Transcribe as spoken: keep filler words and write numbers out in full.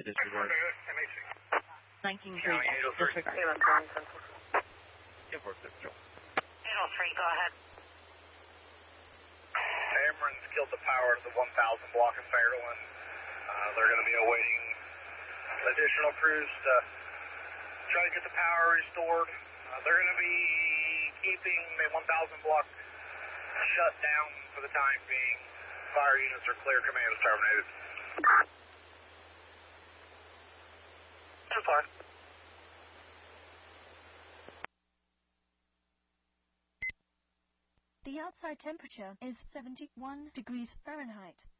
disregard. nineteen three, disregard. Give work this, Joe. eight oh three, go ahead. Cameron's killed the power to the one thousand block of Fairland. Uh, they're going to be awaiting additional crews to try to get the power restored. Uh, they're going to be keeping the one thousand block shut down for the time being. Fire units are clear, command is terminated. ten four. The outside temperature is seventy-one degrees Fahrenheit.